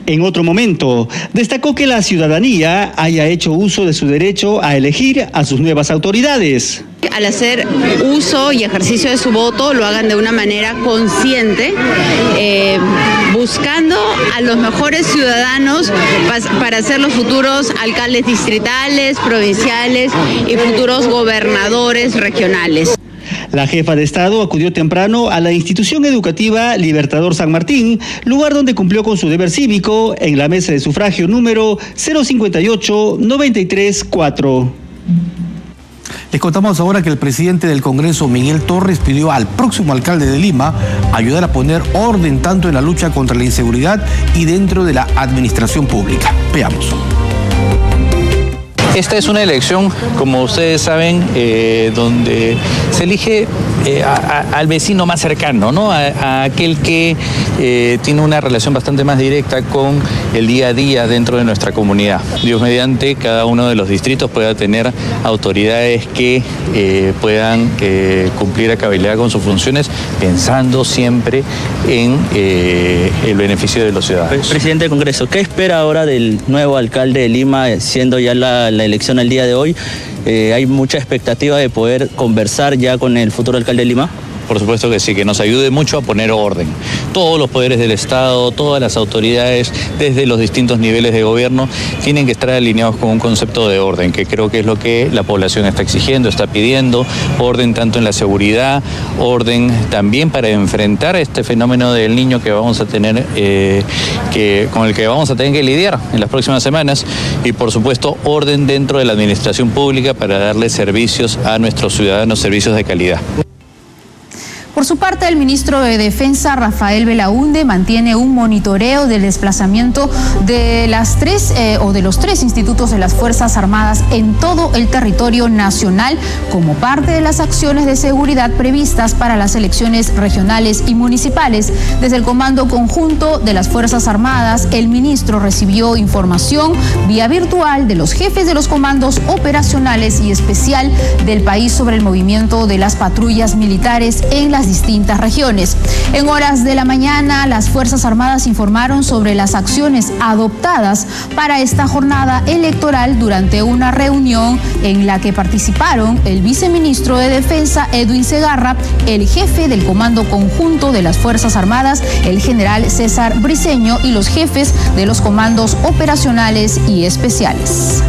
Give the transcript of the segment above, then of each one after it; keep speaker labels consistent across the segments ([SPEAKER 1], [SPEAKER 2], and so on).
[SPEAKER 1] En otro momento, destacó que la ciudadanía haya hecho uso de su derecho a elegir a sus nuevas autoridades.
[SPEAKER 2] Al hacer uso y ejercicio de su voto, lo hagan de una manera consciente, buscando a los mejores ciudadanos para ser los futuros alcaldes distritales, provinciales y futuros gobernadores regionales.
[SPEAKER 1] La jefa de Estado acudió temprano a la institución educativa Libertador San Martín, lugar donde cumplió con su deber cívico en la mesa de sufragio número 058-93-4.
[SPEAKER 3] Les contamos ahora que el presidente del Congreso, Miguel Torres, pidió al próximo alcalde de Lima ayudar a poner orden tanto en la lucha contra la inseguridad y dentro de la administración pública. Veamos.
[SPEAKER 4] Esta es una elección, como ustedes saben, donde se elige al vecino más cercano, ¿no? A aquel que tiene una relación bastante más directa con el día a día dentro de nuestra comunidad. Dios mediante, cada uno de los distritos pueda tener autoridades que puedan cumplir a cabalidad con sus funciones, pensando siempre en el beneficio de los ciudadanos.
[SPEAKER 5] Presidente del Congreso, ¿qué espera ahora del nuevo alcalde de Lima, siendo ya la elección el día de hoy? ¿Hay mucha expectativa de poder conversar ya con el futuro alcalde de Lima?
[SPEAKER 4] Por supuesto que sí, que nos ayude mucho a poner orden. Todos los poderes del Estado, todas las autoridades, desde los distintos niveles de gobierno, tienen que estar alineados con un concepto de orden, que creo que es lo que la población está exigiendo, está pidiendo, orden tanto en la seguridad, orden también para enfrentar este fenómeno del niño que vamos a tener, con el que vamos a tener que lidiar en las próximas semanas, y por supuesto orden dentro de la administración pública para darle servicios a nuestros ciudadanos, servicios de calidad.
[SPEAKER 6] Por su parte, el ministro de Defensa, Rafael Belaúnde, mantiene un monitoreo del desplazamiento de los tres institutos de las Fuerzas Armadas en todo el territorio nacional como parte de las acciones de seguridad previstas para las elecciones regionales y municipales. Desde el Comando Conjunto de las Fuerzas Armadas, el ministro recibió información vía virtual de los jefes de los comandos operacionales y especial del país sobre el movimiento de las patrullas militares en las distintas regiones. En horas de la mañana, las Fuerzas Armadas informaron sobre las acciones adoptadas para esta jornada electoral durante una reunión en la que participaron el viceministro de Defensa, Edwin Segarra, el jefe del Comando Conjunto de las Fuerzas Armadas, el general César Briceño, y los jefes de los comandos operacionales y especiales.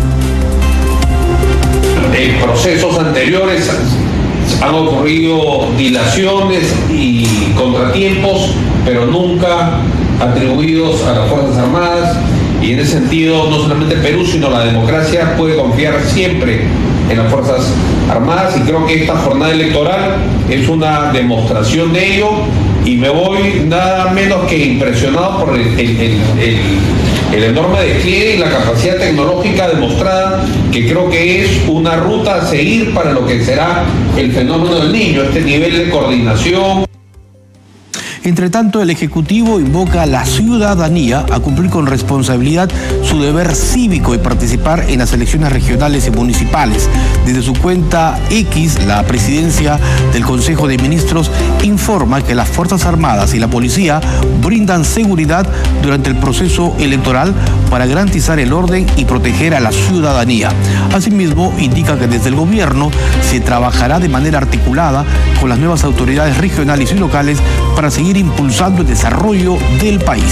[SPEAKER 7] En procesos anteriores han ocurrido dilaciones y contratiempos, pero nunca atribuidos a las Fuerzas Armadas, y en ese sentido no solamente Perú, sino la democracia puede confiar siempre en las Fuerzas Armadas, y creo que esta jornada electoral es una demostración de ello, y me voy nada menos que impresionado por el enorme despliegue y la capacidad tecnológica demostrada, que creo que es una ruta a seguir para lo que será el fenómeno del niño, este nivel de coordinación.
[SPEAKER 3] Entre tanto, el Ejecutivo invoca a la ciudadanía a cumplir con responsabilidad su deber cívico y participar en las elecciones regionales y municipales. Desde su cuenta X, la presidencia del Consejo de Ministros informa que las Fuerzas Armadas y la Policía brindan seguridad durante el proceso electoral para garantizar el orden y proteger a la ciudadanía. Asimismo, indica que desde el gobierno se trabajará de manera articulada con las nuevas autoridades regionales y locales para seguir impulsando el desarrollo del país.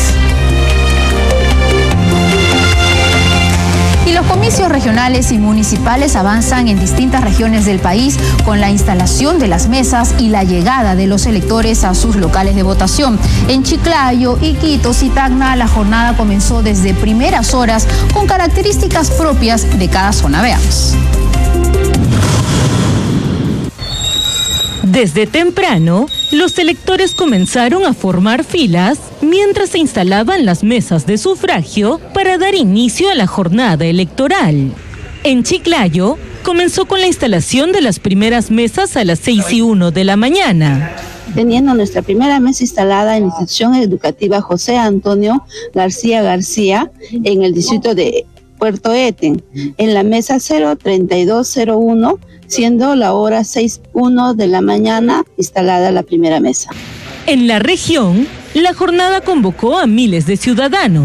[SPEAKER 6] Y los comicios regionales y municipales avanzan en distintas regiones del país con la instalación de las mesas y la llegada de los electores a sus locales de votación. En Chiclayo, Iquitos y Tacna, la jornada comenzó desde primeras horas con características propias de cada zona. Veamos.
[SPEAKER 8] Desde temprano, los electores comenzaron a formar filas mientras se instalaban las mesas de sufragio para dar inicio a la jornada electoral. En Chiclayo, comenzó con la instalación de las primeras mesas a las 6:01 de la mañana.
[SPEAKER 9] Teniendo nuestra primera mesa instalada en la institución educativa José Antonio García García, en el distrito de Puerto Eten, en la mesa 03201, siendo la hora 6:01 de la mañana instalada la primera mesa.
[SPEAKER 8] En la región, la jornada convocó a miles de ciudadanos.